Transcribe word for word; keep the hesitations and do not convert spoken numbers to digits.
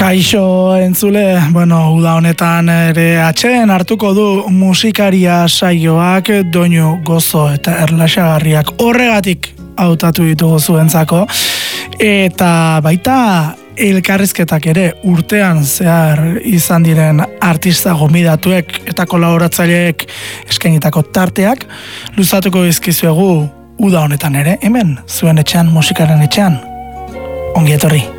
Kaixo entzule, bueno, uda honetan ere atxeen hartuko du musikaria saioak doinu gozo eta erlaxagarriak horregatik hautatu ditugu zuentzako, eta baita elkarrizketak ere urtean zehar izan diren artista gomidatuek eta kolaboratzaileek eskainitako tarteak luzatuko dizkizuegu uda honetan ere, hemen zuen etxean, musikaren etxean. Ongi etorri.